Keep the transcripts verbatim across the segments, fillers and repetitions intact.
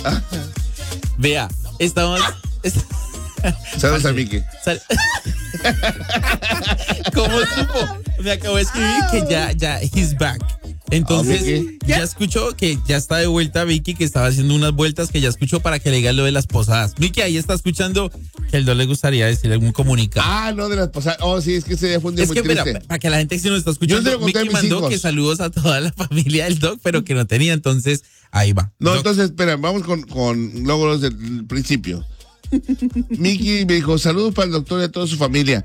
Vea, estamos... est- Saludos a Vicky. Sal- ¿Cómo supo? Me acabo de escribir que ya, ya, he's back. Entonces, Oh, Vicky. ya escuchó que ya está de vuelta Vicky, que estaba haciendo unas vueltas que ya escuchó para que le diga lo de las posadas. Vicky, ahí está escuchando que el Doc le gustaría decir algún comunicado. Ah, no, de las posadas. Oh, sí, es que ese día fue un día Es muy que, mira, triste. para que la gente que se nos está Yo se escuchando, lo conté a Vicky mis mandó hijos. que saludos a toda la familia del Doc, pero que no tenía, entonces ahí va. No, Doc, entonces, espera, vamos con, con logros del principio. Miki me dijo, saludos para el doctor y a toda su familia.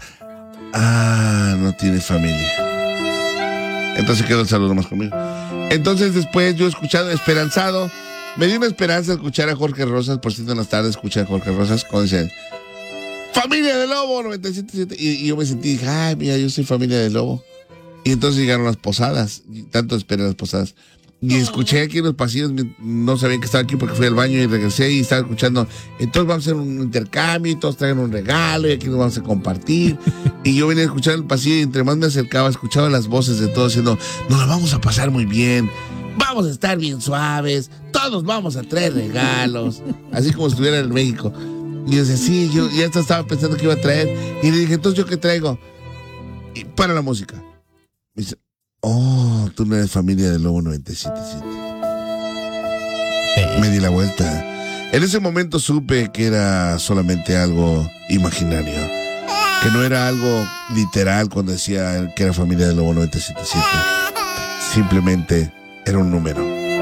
Ah, no tiene familia. Entonces quedó el saludo más conmigo. Entonces después yo he escuchado esperanzado. Me dio una esperanza escuchar a Jorge Rosas, por cierto en las tardes escuché a Jorge Rosas cuando dice Familia del Lobo noventa y siete punto siete y, y yo me sentí, dije, ay, mira, yo soy familia del Lobo. Y entonces llegaron las posadas, y tanto esperé las posadas. Y escuché aquí en los pasillos, no sabía que estaba aquí porque fui al baño y regresé y estaba escuchando. Entonces vamos a hacer un intercambio y todos traen un regalo y aquí nos vamos a compartir. Y yo venía a escuchar el pasillo y entre más me acercaba, escuchaba las voces de todos diciendo, nos la vamos a pasar muy bien, vamos a estar bien suaves, todos vamos a traer regalos. Así como si estuviera en México. Y yo decía, sí, yo ya estaba pensando que iba a traer. Y le dije, entonces, ¿yo qué traigo? Y para la música. Me dice, oh, tú no eres familia del Lobo noventa y siete punto siete. Me di la vuelta. En ese momento supe que era solamente algo imaginario. Que no era algo literal cuando decía que era familia del Lobo noventa y siete punto siete. Simplemente era un número.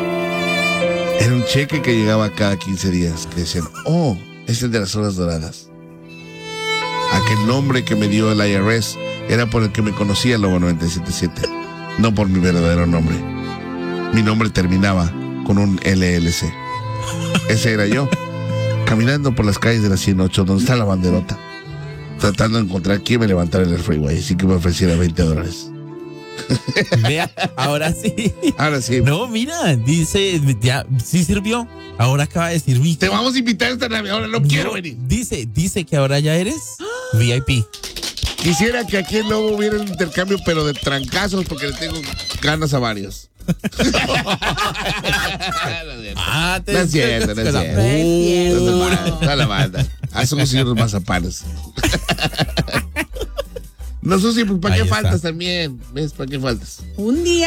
Era un cheque que llegaba cada quince días. Que decían, oh, es el de las horas doradas. Aquel nombre que me dio el I R S era por el que me conocía el Lobo noventa y siete punto siete. No por mi verdadero nombre. Mi nombre terminaba con un L L C. Ese era yo. Caminando por las calles de la ciento ocho, donde está la banderota. Tratando de encontrar quién me levantara en el freeway. Así que me ofreciera veinte dólares. vea, ahora sí. Ahora sí. No, mira, dice, ya, sí sirvió. Ahora acaba de decir Vicky. Te vamos a invitar esta Navidad. Ahora no, no quiero venir. Dice, dice que ahora ya eres V I P. Quisiera que aquí en Lobo hubiera un intercambio, pero de trancazos, porque le tengo ganas a varios. Ah, te No es cierto, no es cierto. No es cierto. No la banda. Haz unos señores mazapanes. No, Susi, pues ¿para Ahí qué está. faltas también? ¿Ves? ¿Para qué faltas? Un día.